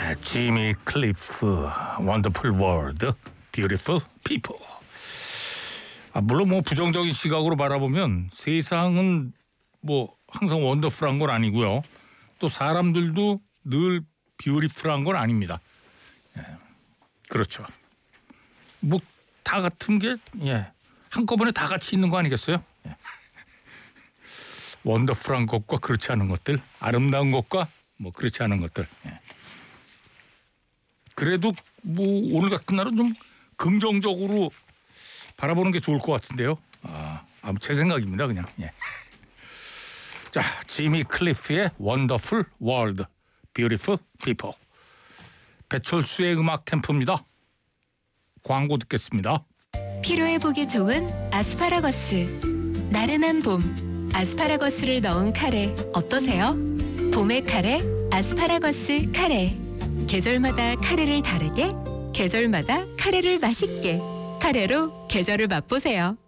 지미 클리프, 원더풀 월드, 뷰티풀 피플. 물론 뭐 부정적인 시각으로 바라보면 세상은 뭐 항상 원더풀한 건 아니고요. 또 사람들도 늘 뷰티풀한 건 아닙니다. 그렇죠. 뭐 다 같은 게 한꺼번에 다 같이 있는 거 아니겠어요? 원더풀한 것과 그렇지 않은 것들, 아름다운 것과 뭐 그렇지 않은 것들. 그래도 뭐 오늘 같은 날은 좀 긍정적으로 바라보는 게 좋을 것 같은데요. 제 생각입니다, 그냥. 자, 지미 클리프의 원더풀 월드, 뷰티풀 피플. 배철수의 음악 캠프입니다. 광고 듣겠습니다. 피로회복에 좋은 아스파라거스. 나른한 봄, 아스파라거스를 넣은 카레 어떠세요? 봄의 카레, 아스파라거스 카레. 계절마다 카레를 다르게, 계절마다 카레를 맛있게. 카레로 계절을 맛보세요.